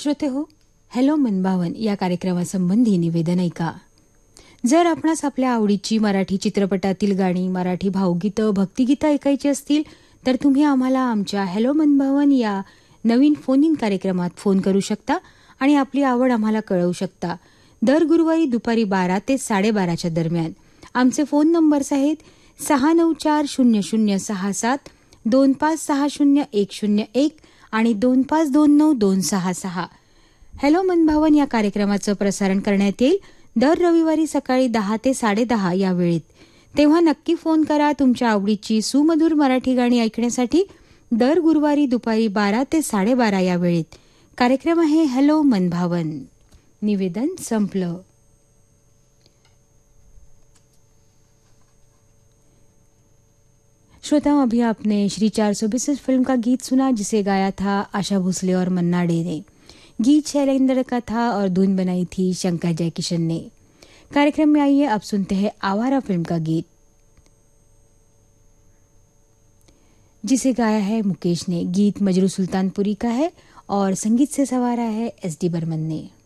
श्रोते हो, हॅलो मनभावन या कार्यक्रमासंबंधी निवेदन ऐका. जर आपणास आपल्या आवडीची मराठी चित्रपटातील गाणी, मराठी भावगीतं, भक्तिगीतं ऐकायची असतील तर तुम्ही आम्हाला आमच्या हॅलो मनभावन या नवीन फोन इन कार्यक्रमात फोन करू शकता आणि आपली आवड आम्हाला कळवू शकता. दर गुरुवारी दुपारी 12 ते 12:30 दरम्यान. आमचे फोन नंबर्स आहेत 6940067, 2560-101 आणि 2529-266. हॅलो मनभावन या कार्यक्रमाचं प्रसारण करण्यात येईल दर रविवारी सकाळी 10 ते 10:30 या वेळेत. तेव्हा नक्की फोन करा तुमच्या आवडीची सुमधुर मराठी गाणी ऐकण्यासाठी. दर गुरुवारी दुपारी 12 ते 12:30 या वेळेत. कार्यक्रम आहे हॅलो मनभावन. निवेदन संपलं. श्रोताओं, अभी आपने श्री 420 फिल्म का गीत सुना जिसे गाया था आशा भोसले और मन्ना डे ने. गीत शैलेंद्र का था और धुन बनाई थी शंकर जयकिशन ने. कार्यक्रम में आइए अब सुनते हैं आवारा फिल्म का गीत जिसे गाया है मुकेश ने. गीत मजरू सुल्तानपुरी का है और संगीत से सवारा है एस डी बर्मन ने.